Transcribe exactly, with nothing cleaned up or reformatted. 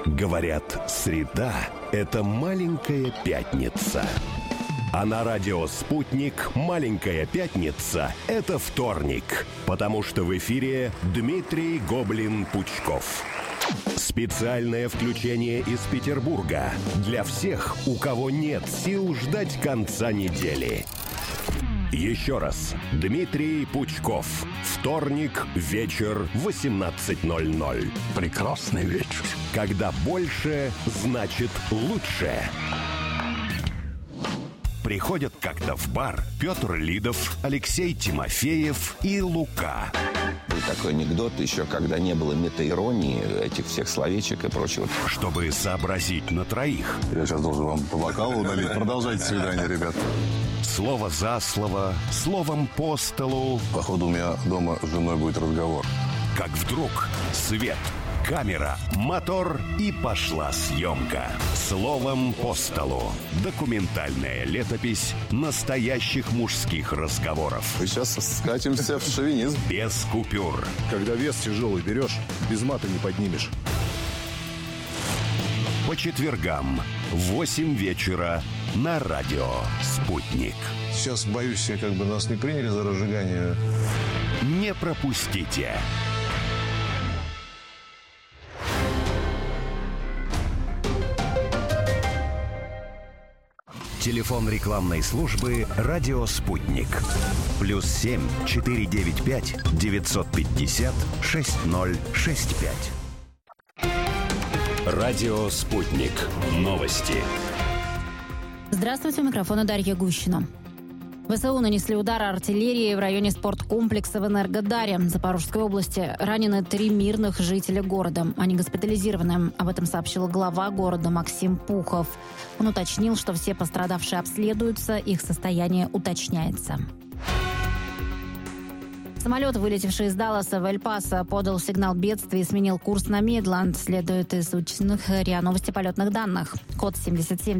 Говорят, среда – это маленькая пятница. А на радио «Спутник» маленькая пятница – это вторник. Потому что в эфире Дмитрий Гоблин-Пучков. Специальное включение из Петербурга для всех, у кого нет сил ждать конца недели. Еще раз. Дмитрий Пучков. Вторник, вечер, восемнадцать ноль ноль. Прекрасный вечер. Когда больше значит лучше. Приходят как-то в бар Петр Лидов, Алексей Тимофеев и Лука. Был такой анекдот еще, когда не было метаиронии, этих всех словечек и прочего. Чтобы сообразить на троих. Я сейчас должен вам по бокалу налить. Продолжайте свидание, ребят. Слово за слово, словом по столу. Походу, у меня дома с женой будет разговор. Как вдруг свет, камера, мотор и пошла съемка. Словом по столу. Документальная летопись настоящих мужских разговоров. Мы сейчас скатимся в шовинизм. Без купюр. Когда вес тяжелый берешь, без мата не поднимешь. По четвергам в восемь вечера на радио «Спутник». Сейчас, боюсь, я как бы нас не приняли за разжигание. Не пропустите. Телефон рекламной службы «Радио Спутник». Плюс семь четыре девять пять девятьсот пятьдесят шесть ноль шесть пять. Радио «Спутник». Новости. Здравствуйте, у микрофона Дарья Гущина. ВСУ нанесли удар артиллерии в районе спорткомплекса в Энергодаре Запорожской области. Ранены три мирных жителя города. Они госпитализированы. Об этом сообщил глава города Максим Пухов. Он уточнил, что все пострадавшие обследуются, их состояние уточняется. Самолет, вылетевший из Далласа в Эль-Пасо, подал сигнал бедствия и сменил курс на Мидланд. Следует из учтенных РИА Новости полетных данных. Код семьдесят семь